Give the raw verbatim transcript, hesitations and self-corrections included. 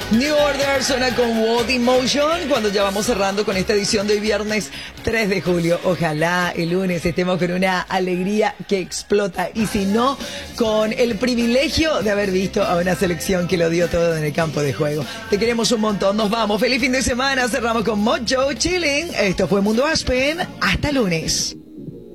New Order suena con World Emotion cuando ya vamos cerrando con esta edición de hoy viernes tres de julio. Ojalá el lunes estemos con una alegría que explota y si no, con el privilegio de haber visto a una selección que lo dio todo en el campo de juego. Te queremos un montón, nos vamos. Feliz fin de semana, cerramos con Mojo Chilling. Esto fue Mundo Aspen. Hasta lunes.